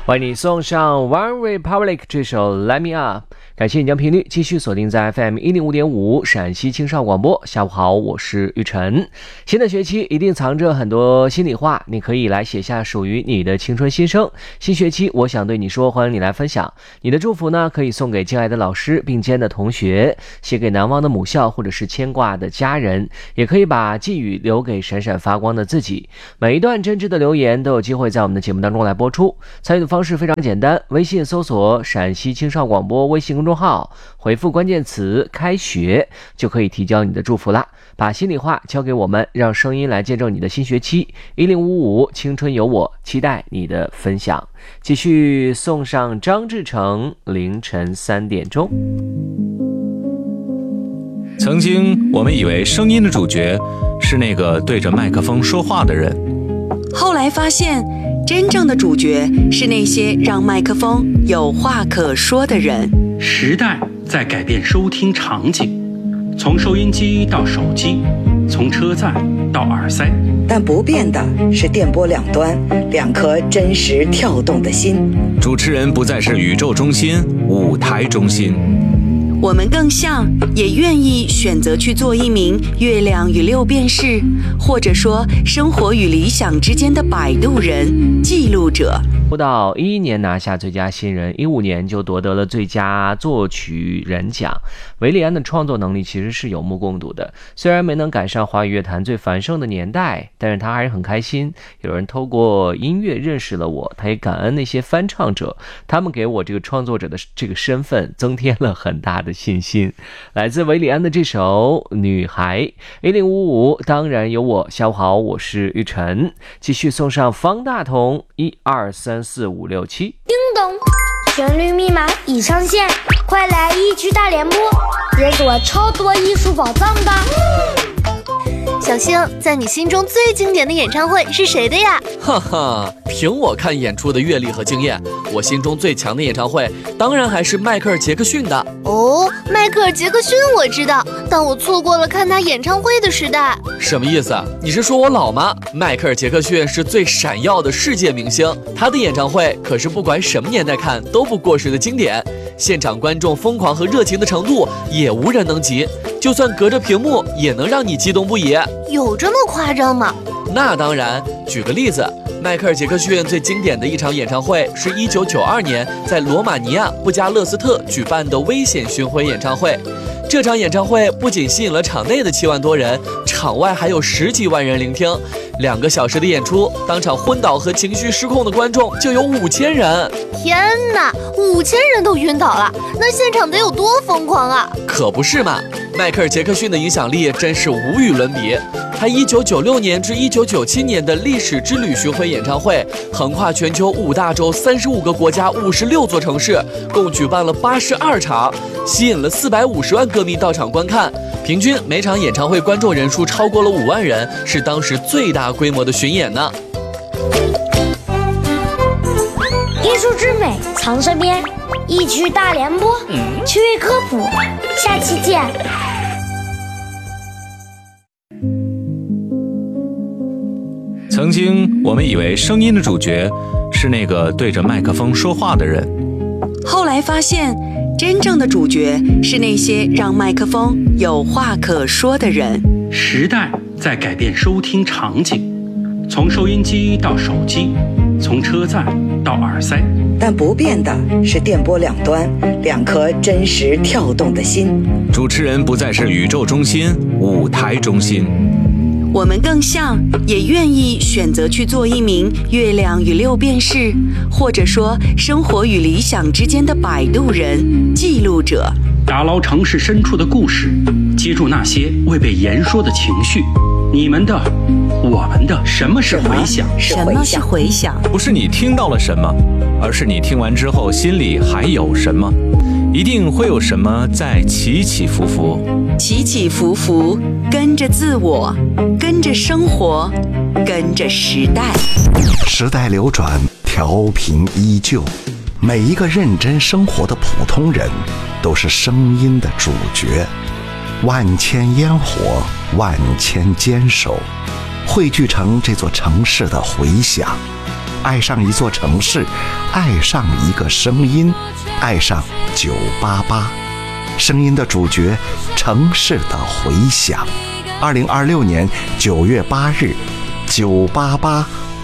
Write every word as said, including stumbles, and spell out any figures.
为你送上 One Republic 这首 Let Me Up。感谢你将频率继续锁定在 F M 一零五点五 陕西青少广播。下午好，我是玉晨。新的学期一定藏着很多心里话，你可以来写下属于你的青春心声。新学期我想对你说，欢迎你来分享你的祝福呢，可以送给敬爱的老师并肩的同学，写给难忘的母校或者是牵挂的家人，也可以把寄语留给闪闪发光的自己。每一段真挚的留言都有机会在我们的节目当中来播出。参与的方式非常简单，微信搜索陕西青少广播微信公众号，回复关键词开学就可以提交你的祝福啦。把心里话交给我们，让声音来见证你的新学期。一零五五青春有我，期待你的分享。继续送上张志成，凌晨三点钟。 曾经我们以为声音的主角是那个对着麦克风说话的人， 后来发现真正的主角是那些让麦克风有话可说的人。 时代在改变收听场景，从收音机到手机，从车载到耳塞， 但不变的是电波两端两颗真实跳动的心。 主持人不再是宇宙中心、舞台中心， 我们更像，也愿意选择去做一名月亮与六便士，或者说生活与理想之间的摆渡人、记录者。 出道一一年拿下最佳新人，一五年就夺得了最佳作曲人奖。韦礼安的创作能力其实是有目共睹的，虽然没能赶上华语乐坛最繁盛的年代，但是他还是很开心有人透过音乐认识了我，他也感恩那些翻唱者，他们给我这个创作者的这个身份增添了很大的信心。来自韦礼安的这首女孩，一零五五当然有我。下午好，我是玉晨。继续送上方大同，一二三四五六七。 叮咚，旋律密码已上线，快来一曲大联播，解锁超多艺术宝藏吧！ 小星，在你心中最经典的演唱会是谁的呀？ 哈哈，凭我看演出的阅历和经验，我心中最强的演唱会当然还是迈克尔·杰克逊的。 哦，迈克尔·杰克逊我知道，但我错过了看他演唱会的时代。 什么意思？你是说我老吗？迈克尔·杰克逊是最闪耀的世界明星，他的演唱会可是不管什么年代看都不过时的经典，现场观众疯狂和热情的程度也无人能及，就算隔着屏幕也能让你激动不已。 有这么夸张吗？ 那当然，举个例子，迈克尔·杰克逊最经典的一场演唱会是一九九二年在罗马尼亚布加勒斯特举办的危险巡回演唱会。这场演唱会不仅吸引了场内的七万多人，场外还有十几万人聆听。两个小时的演出，当场昏倒和情绪失控的观众就有五千人。 天哪，五千人都晕倒了，那现场得有多疯狂啊！ 可不是嘛，迈克尔·杰克逊的影响力真是无与伦比。他一九九六年至一九九七年的历史之旅巡回演唱会，横跨全球五大洲、三十五个国家、五十六座城市，共举办了八十二场，吸引了四百五十万歌迷到场观看，平均每场演唱会观众人数超过了五万人，是当时最大规模的巡演呢。 艺术之美藏身边，一曲大联播，趣味科普，下期见。 曾经我们以为声音的主角是那个对着麦克风说话的人， 后来发现真正的主角是那些让麦克风有话可说的人。 时代在改变收听场景，从收音机到手机，从车载到耳塞， 但不变的是电波两端两颗真实跳动的心。 主持人不再是宇宙中心、舞台中心， 我们更像，也愿意选择去做一名月亮与六便士，或者说生活与理想之间的摆渡人、记录者。 打捞城市深处的故事，接住那些未被言说的情绪。你们的，我们的，什么是回响？ 什么是回响？ 不是你听到了什么，而是你听完之后心里还有什么。一定会有什么在起起伏伏， 起起伏伏，跟着自我，跟着生活，跟着时代。 时代流转，调频依旧。每一个认真生活的普通人，都是声音的主角。万千烟火，万千坚守，汇聚成这座城市的回响。 爱上一座城市，爱上一个声音，爱上九八八。声音的主角，城市的回响。二零二六年九月八日，九八八